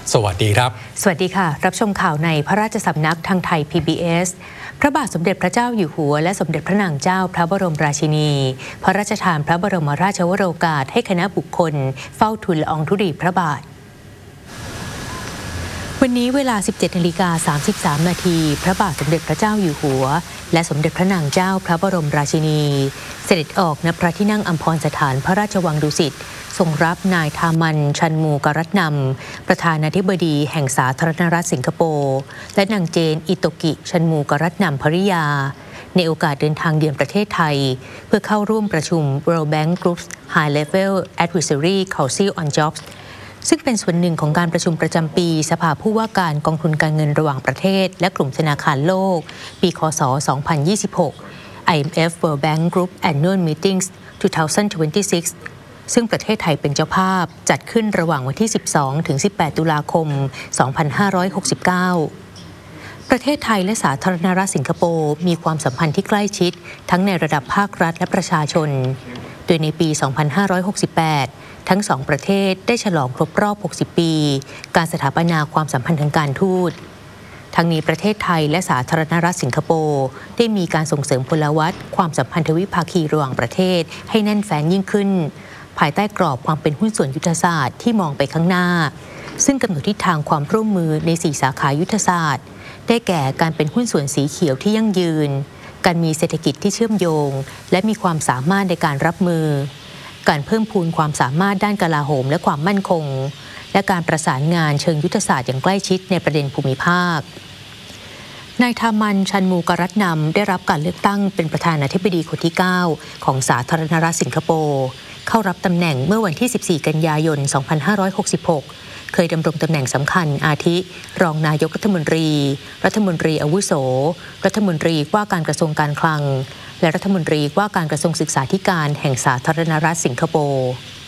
สวัสดีครับสวัสดีค่ะรับชมข่าวในพระราชสำนักทางไทย PBS พระบาทสมเด็จพระเจ้าอยู่หัวและสมเด็จพระนางเจ้าพระบรมราชินีพระราชทานพระบรมราชวโรกาสให้คณะบุคคลเฝ้าทูลละอองธุลีพระบาทวันนี้เวลา 17:33 นาทีพระบาทสมเด็จพระเจ้าอยู่หัวและสมเด็จพระนางเจ้าพระบรมราชินีเสด็จออกณพระที่นั่งอัมพรสถานพระราชวังดุสิตทรงรับนายทามันชันมูกรัตนำประธานาธิบดีแห่งสาธารณรัฐสิงคโปร์และนางเจนอิโตกิชันมูกรัตนำภริยาในโอกาสเดินทางเยือนประเทศไทยเพื่อเข้าร่วมประชุม World Bank Group's High Level Advisory Council on Jobsซึ่งเป็นส่วนหนึ่งของการประชุมประจำปีสภาผู้ว่าการกองทุนการเงินระหว่างประเทศและกลุ่มธนาคารโลกปีคศ 2026 IMF World Bank Group Annual Meetings 2026 ซึ่งประเทศไทยเป็นเจ้าภาพจัดขึ้นระหว่างวันที่ 12 ถึง 18 ตุลาคม 2569 ประเทศไทยและสาธารณรัฐสิงคโปร์มีความสัมพันธ์ที่ใกล้ชิดทั้งในระดับภาครัฐและประชาชนโดยในปี 2568 ทั้งสองประเทศได้ฉลองครบรอบ 60 ปี การสถาปนาความสัมพันธ์ทางการทูตทั้งนี้ประเทศไทยและสาธารณรัฐสิงคโปร์ได้มีการส่งเสริมพลวัตความสัมพันธวิภาคีระหว่างประเทศให้แน่นแฟ้นยิ่งขึ้นภายใต้กรอบความเป็นหุ้นส่วนยุทธศาสตร์ที่มองไปข้างหน้าซึ่งกำหนดทิศทางความร่วมมือใน 4 สาขายุทธศาสตร์ได้แก่การเป็นหุ้นส่วนสีเขียวที่ยั่งยืนการมีเศรษฐกิจที่เชื่อมโยงและมีความสามารถในการรับมือการเพิ่มพูนความสามารถด้านกลาโหมและความมั่นคงและการประสานงานเชิงยุทธศาสตร์อย่างใกล้ชิดในประเด็นภูมิภาคนายทามันชันมูกรัตนำได้รับการเลือกตั้งเป็นประธานาธิบดีคนที่ 9 ของสาธารณรัฐสิงคโปร์เข้ารับตำแหน่งเมื่อวันที่ 14 กันยายน 2566 เคยดำรงตำแหน่งสำคัญอาทิรองนายกรัฐมนตรีรัฐมนตรีอาวุโสรัฐมนตรีว่าการกระทรวงการคลังและรัฐมนตรีว่าการกระทรวงศึกษาธิการแห่งสาธารณรัฐสิงคโปร์